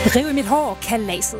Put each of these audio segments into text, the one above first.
Riv i mit hår, kalaset.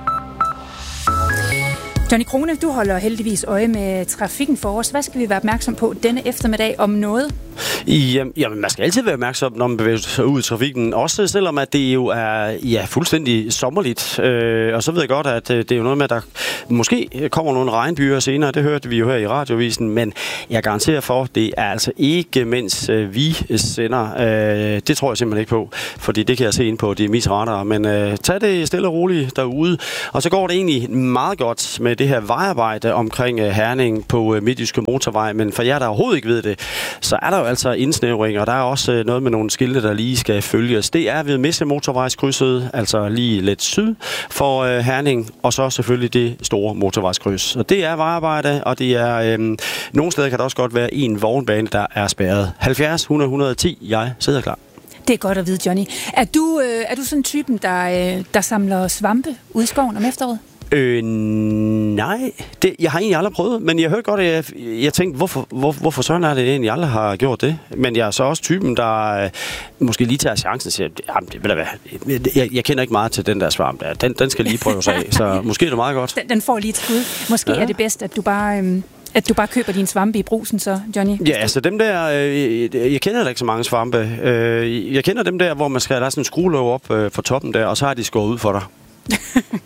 Johnny Krone, du holder heldigvis øje med trafikken for os. Hvad skal vi være opmærksom på denne eftermiddag om noget? Jamen, man skal altid være opmærksom, når man bevæger sig ud i trafikken. Også selvom at det jo er fuldstændig sommerligt. Og så ved jeg godt, at det er jo noget med, at der måske kommer nogle regnbyer senere. Det hørte vi jo her i radiovisen. Men jeg garanterer for, det er altså ikke, mens vi sender. Det tror jeg simpelthen ikke på. Fordi det kan jeg se ind på de radar. Men tag det stille og roligt derude. Og så går det egentlig meget godt med det her vejarbejde omkring Herning på Midtjyske Motorvej. Men for jer, der overhovedet ikke ved det, så er der jo altså indsnævring, og der er også noget med nogle skilte, der lige skal følges. Det er ved Misse Motorvejskrydset, altså lige lidt syd for Herning, og så selvfølgelig det store motorvejskryds. Og det er vejarbejde, og det er nogle steder kan der også godt være en vognbane, der er spærret. 70 100 110, jeg sidder klar. Det er godt at vide, Johnny. Er du sådan typen, der samler svampe ude i skoven om efteråret? Nej, jeg har egentlig aldrig prøvet, men jeg hørte godt, at jeg tænkte, hvorfor sådan er det egentlig, jeg aldrig har gjort det. Men jeg er så også typen, der måske lige tager chancen og siger, jeg kender ikke meget til den der svamp der. Den skal lige prøves af, så måske er det meget godt. Den får lige til skud. Måske er det bedst, at du bare køber dine svampe i brusen, så, Johnny? Ja, altså dem der, jeg kender da ikke så mange svampe. Jeg kender dem der, hvor man skal have sådan en skruelåg op for toppen der, og så har de skåret ud for dig.